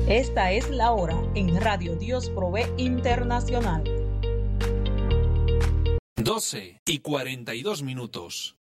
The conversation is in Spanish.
Esta es la hora en Radio Dios Provee Internacional. 12:42.